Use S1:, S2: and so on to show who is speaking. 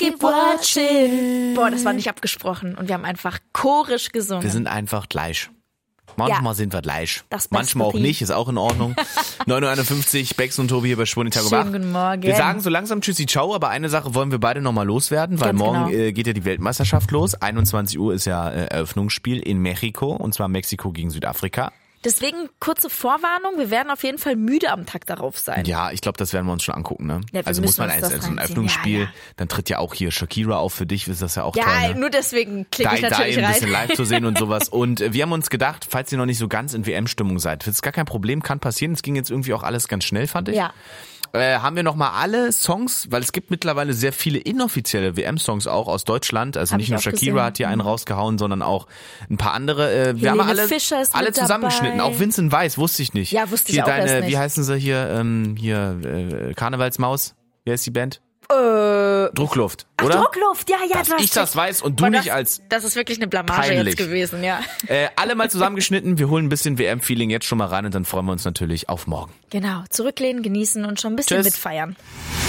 S1: keep watching. Boah, das war nicht abgesprochen und wir haben einfach chorisch gesungen.
S2: Wir sind einfach gleich. Manchmal sind wir gleich. Manchmal auch
S1: Theme.
S2: nicht, ist auch in Ordnung. 9:51 Uhr, Bex und Tobi hier bei Schwulen Tag und Wach.
S1: Schönen guten Morgen.
S2: Wir sagen so langsam Tschüssi, ciao, aber eine Sache wollen wir beide nochmal loswerden, weil
S1: Ganz
S2: morgen
S1: genau.
S2: geht ja die Weltmeisterschaft los. 21 Uhr ist ja Eröffnungsspiel in Mexiko, und zwar Mexiko gegen Südafrika.
S1: Deswegen kurze Vorwarnung, wir werden auf jeden Fall müde am Tag darauf sein.
S2: Ja, ich glaube, das werden wir uns schon angucken, ne?
S1: Ja, wir
S2: Also muss
S1: müssen
S2: man
S1: uns
S2: als
S1: das
S2: so ein
S1: reinziehen.
S2: Eröffnungsspiel,
S1: Ja.
S2: dann tritt ja auch hier Shakira auf, für dich ist das ja auch toll,
S1: Ja,
S2: ne?
S1: nur deswegen klicke ich
S2: Da
S1: natürlich
S2: ein
S1: rein.
S2: bisschen live zu sehen und sowas. Und wir haben uns gedacht, falls ihr noch nicht so ganz in WM-Stimmung seid, das ist gar kein Problem, kann passieren. Es ging jetzt irgendwie auch alles ganz schnell, fand ich.
S1: Ja.
S2: Haben wir nochmal alle Songs, weil es gibt mittlerweile sehr viele inoffizielle WM-Songs auch aus Deutschland. Also
S1: Hab
S2: nicht
S1: ich
S2: nur
S1: auch
S2: Shakira
S1: gesehen.
S2: hat hier einen rausgehauen, sondern auch ein paar andere. Wir haben
S1: Helene Fischer ist
S2: alle
S1: mit
S2: zusammengeschnitten.
S1: dabei.
S2: Auch Vincent Weiss, wusste ich nicht.
S1: Ja, wusste ich
S2: hier
S1: auch erst nicht.
S2: Wie heißen sie hier? Karnevalsmaus. Wie heißt die Band? Druckluft,
S1: Ach,
S2: oder?
S1: Druckluft, ja,
S2: Dass
S1: du hast
S2: ich das weiß und du
S1: Boah,
S2: nicht als
S1: Das ist wirklich eine Blamage
S2: peinlich.
S1: jetzt gewesen, ja.
S2: alle mal zusammengeschnitten. Wir holen ein bisschen WM-Feeling jetzt schon mal rein und dann freuen wir uns natürlich auf morgen.
S1: Genau, zurücklehnen, genießen und schon ein bisschen
S2: Tschüss.
S1: mitfeiern.